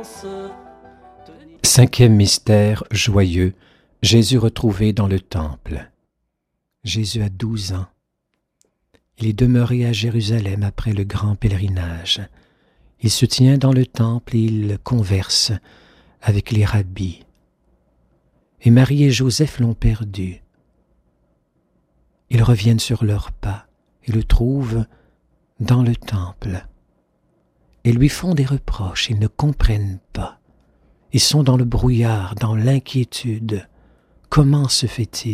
Cinquième mystère joyeux, Jésus retrouvé dans le temple. Jésus a 12 ans. Il est demeuré à Jérusalem après le grand pèlerinage. Il se tient dans le temple et il converse avec les rabbis. Et Marie et Joseph l'ont perdu. Ils reviennent sur leurs pas et le trouvent dans le temple. Et lui font des reproches, ils ne comprennent pas. Ils sont dans le brouillard, dans l'inquiétude. Comment se fait-il ?